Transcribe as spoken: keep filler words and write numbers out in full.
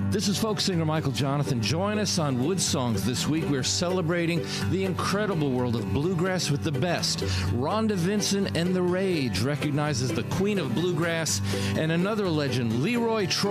This is folk singer Michael Jonathan. Join us on Wood Songs this week. We're celebrating the incredible world of bluegrass with the best. Rhonda Vincent and the Rage, recognized as the Queen of Bluegrass, and another legend, Leroy Troy.